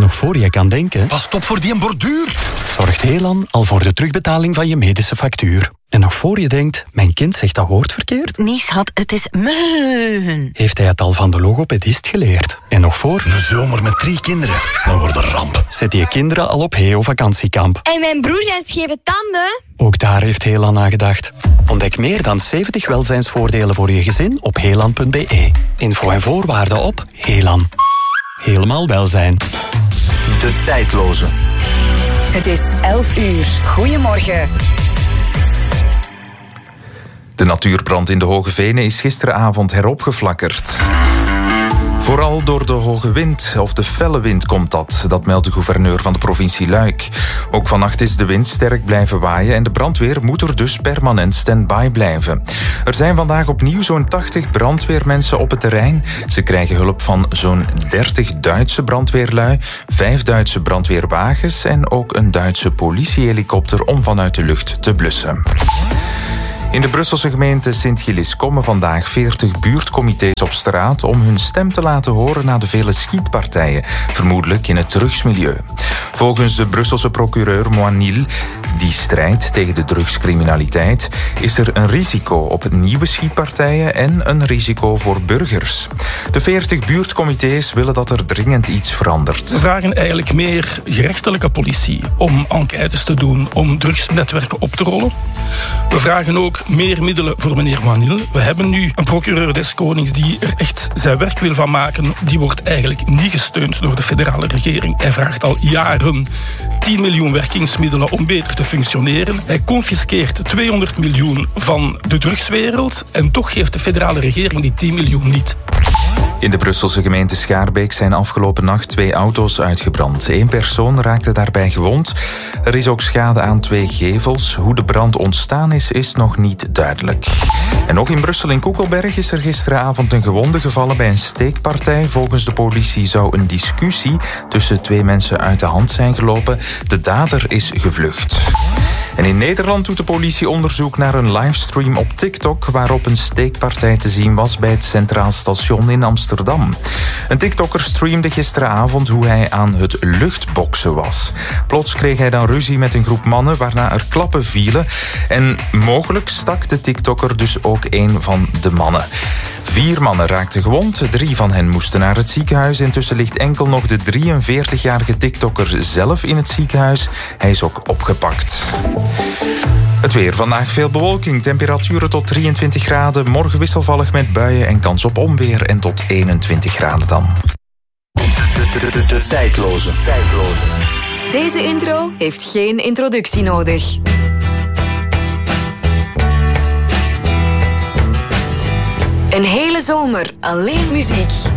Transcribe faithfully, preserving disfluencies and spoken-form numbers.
nog voor je kan denken... Pas op voor die borduur. Zorgt Helan al voor de terugbetaling van je medische factuur. En nog voor je denkt, mijn kind zegt dat woord verkeerd... Nee, schat, het is meun. Heeft hij het al van de logopedist geleerd. En nog voor... Een zomer met drie kinderen. Dat wordt een ramp. Zet je kinderen al op Heo vakantiekamp. En mijn broer zijn scheve tanden. Ook daar heeft Helan aan gedacht. Ontdek meer dan zeventig welzijnsvoordelen voor je gezin op helan punt b e. Info en voorwaarden op Helan. Helemaal welzijn. De tijdloze. Het is elf uur. Goedemorgen. De natuurbrand in de Hoge Venen is gisteravond heropgeflakkerd. Vooral door de hoge wind, of de felle wind komt dat. Dat meldt de gouverneur van de provincie Luik. Ook vannacht is de wind sterk blijven waaien en de brandweer moet er dus permanent stand-by blijven. Er zijn vandaag opnieuw zo'n tachtig brandweermensen op het terrein. Ze krijgen hulp van zo'n dertig Duitse brandweerlui, vijf Duitse brandweerwagens en ook een Duitse politiehelikopter om vanuit de lucht te blussen. In de Brusselse gemeente Sint-Gilles komen vandaag veertig buurtcomité's op straat om hun stem te laten horen na de vele schietpartijen, vermoedelijk in het drugsmilieu. Volgens de Brusselse procureur Moanil, die strijdt tegen de drugscriminaliteit, is er een risico op nieuwe schietpartijen en een risico voor burgers. De veertig buurtcomité's willen dat er dringend iets verandert. We vragen eigenlijk meer gerechtelijke politie om enquêtes te doen, om drugsnetwerken op te rollen. We vragen ook meer middelen voor meneer Moanil. We hebben nu een procureur des Konings die er echt zijn werk wil van maken. Die wordt eigenlijk niet gesteund door de federale regering. Hij vraagt al jaren tien miljoen werkingsmiddelen om beter te functioneren. Hij confiskeert tweehonderd miljoen van de drugswereld en toch geeft de federale regering die tien miljoen niet. In de Brusselse gemeente Schaarbeek zijn afgelopen nacht twee auto's uitgebrand. Eén persoon raakte daarbij gewond. Er is ook schade aan twee gevels. Hoe de brand ontstaan is, is nog niet duidelijk. En ook in Brussel in Koekelberg is er gisteravond een gewonde gevallen bij een steekpartij. Volgens de politie zou een discussie tussen twee mensen uit de hand zijn gelopen. De dader is gevlucht. En in Nederland doet de politie onderzoek naar een livestream op TikTok waarop een steekpartij te zien was bij het Centraal Station in Amsterdam. Een TikToker streamde gisteravond hoe hij aan het luchtboksen was. Plots kreeg hij dan ruzie met een groep mannen waarna er klappen vielen en mogelijk stak de TikToker dus ook een van de mannen. Vier mannen raakten gewond, drie van hen moesten naar het ziekenhuis. Intussen ligt enkel nog de drieënveertigjarige TikToker zelf in het ziekenhuis. Hij is ook opgepakt. Het weer. Vandaag veel bewolking. Temperaturen tot drieëntwintig graden. Morgen wisselvallig met buien en kans op onweer. En tot eenentwintig graden dan. De, de, de, de tijdloze. tijdloze. Deze intro heeft geen introductie nodig. Een hele zomer alleen muziek.